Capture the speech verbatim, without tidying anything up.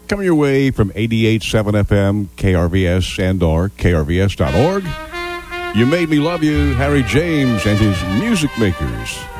Coming your way from eighty-eight point seven F M, K R V S, and or K R V S dot org. You Made Me Love You, Harry James and his Music Makers.